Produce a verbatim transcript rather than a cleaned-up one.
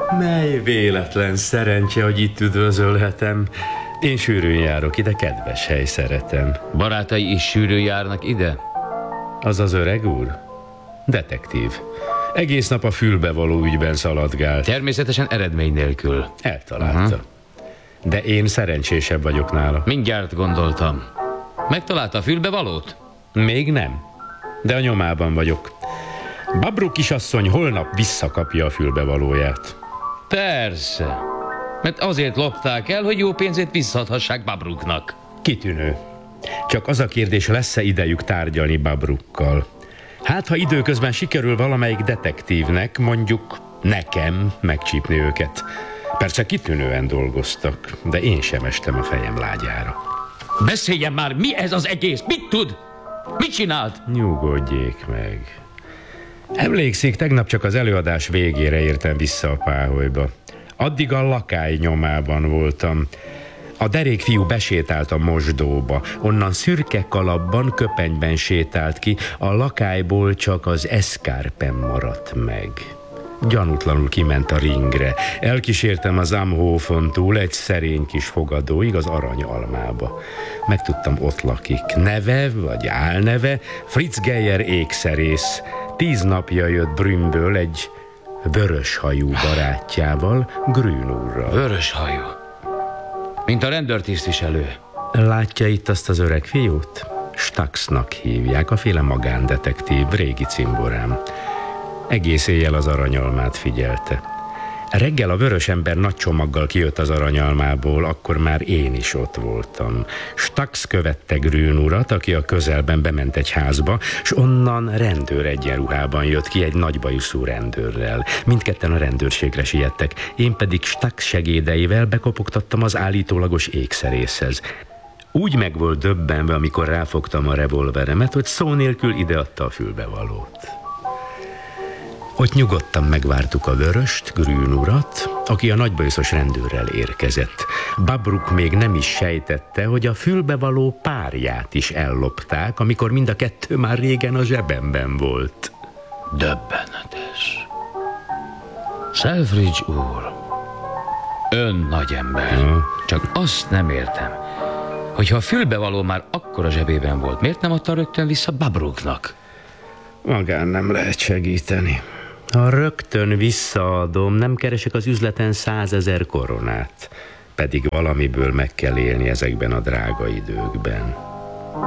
Mely véletlen szerencse, hogy itt üdvözölhetem. Én sűrűn járok ide, kedves hely, szeretem. Barátai is sűrűn járnak ide? Az az öreg úr? Detektív. Egész nap a fülbevaló ügyben szaladgál. Természetesen eredmény nélkül. Eltalálta. Uh-huh. De én szerencsésebb vagyok nála. Mindjárt gondoltam. Megtalálta a fülbevalót? Még nem, de a nyomában vagyok. Babru kisasszony holnap visszakapja a fülbevalóját. Persze, mert azért lopták el, hogy jó pénzét visszaadhassák Babruknak. Kitűnő. Csak az a kérdés, lesz-e idejük tárgyalni Babrukkal. Hát, ha időközben sikerül valamelyik detektívnek, mondjuk nekem megcsípni őket. Persze kitűnően dolgoztak, de én sem estem a fejem lágyára. Beszéljen már, mi ez az egész? Mit tud? Mit csinált? Nyugodjék meg. Emlékszik, tegnap csak az előadás végére értem vissza a páholyba. Addig a lakály nyomában voltam. A derék fiú besétált a mosdóba, onnan szürke kalapban, köpenyben sétált ki, a lakályból csak az eszkárpen maradt meg. Gyanútlanul kiment a ringre. Elkísértem az Amhófon túl egy szerény kis fogadóig, az Aranyalmába. Megtudtam, ott lakik. Neve, vagy álneve, Fritz Geyer ékszerész. Tíz napja jött Brünnből egy vöröshajú barátjával, Grün úrral. Vöröshajú? Mint a rendőrtisztviselő. Látja itt azt az öreg fiút? Staxnak hívják, a féle magándetektív, régi cimborám. Egész éjjel az Aranyalmát figyelte. Reggel a vörös ember nagy csomaggal kijött az Aranyalmából, akkor már én is ott voltam. Stax követte Grün urat, aki a közelben bement egy házba, s onnan rendőr egyenruhában jött ki egy nagybajuszú rendőrrel. Mindketten a rendőrségre siettek, én pedig Stax segédeivel bekopogtattam az állítólagos ékszerészhez. Úgy meg volt döbbenve, amikor ráfogtam a revolveremet, hogy szó nélkül ideadta a fülbevalót. Ott nyugodtan megvártuk a vöröst, Grün urat, aki a nagybajuszos rendőrrel érkezett. Babruk még nem is sejtette, hogy a fülbevaló párját is ellopták, amikor mind a kettő már régen a zsebemben volt. Döbbenetes. Selfridge úr, ön nagy ember. Ha? Csak azt nem értem, hogyha a fülbevaló már akkor a zsebében volt, miért nem adta rögtön vissza Babruknak? Magán nem lehet segíteni. Ha rögtön visszaadom, nem keresek az üzleten százezer koronát. Pedig valamiből meg kell élni ezekben a drága időkben.